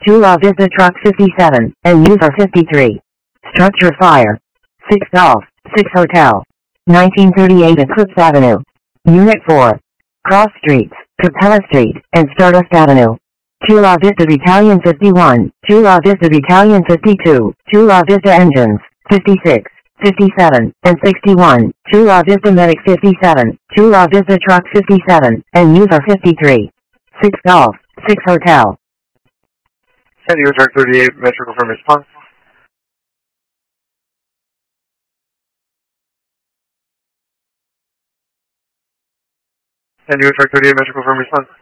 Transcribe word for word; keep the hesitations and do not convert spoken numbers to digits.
two La Vista Truck fifty-seven, and user fifty-three. Structure fire. six Golf, six Hotel. nineteen thirty-eight Eclipse Avenue. Unit four. Cross Streets, Capella Street, and Stardust Avenue. two La Vista Battalion fifty-one, two La Vista Battalion fifty-two, two La Vista Engines, fifty-six, fifty-seven, and sixty-one, two La Vista Medic fifty-seven, two La Vista Truck fifty-seven, and user fifty-three. six Golf, six Hotel. San Diego Truck thirty-eight, Metro confirm response. San Diego Truck thirty-eight, Metro confirm response.